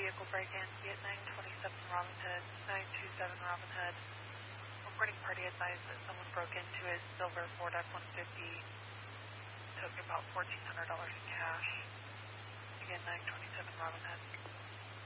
vehicle break-in, be at 927 Robin Hood, 927 Robin Hood. Reporting party advised that someone broke into his silver Ford F-150, took about $1,400.